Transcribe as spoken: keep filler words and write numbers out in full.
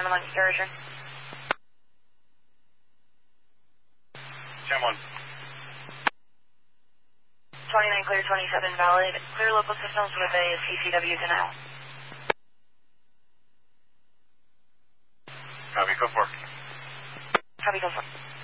one, your return. ten one. twenty-nine clear, twenty-seven valid. Clear local systems with a C C W denial. Copy, go for it. Copy, go for it.